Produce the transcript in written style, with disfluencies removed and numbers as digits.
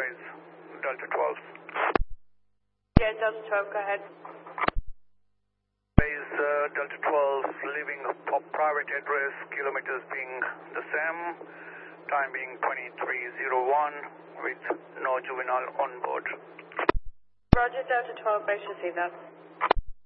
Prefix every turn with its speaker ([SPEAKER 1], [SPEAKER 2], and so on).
[SPEAKER 1] base Delta 12.
[SPEAKER 2] Yeah, Delta 12, go ahead.
[SPEAKER 1] Base Delta 12, leaving for private address, kilometers being the same, time being 2301 with no juvenile on board.
[SPEAKER 2] Roger, Delta 12, base receive that.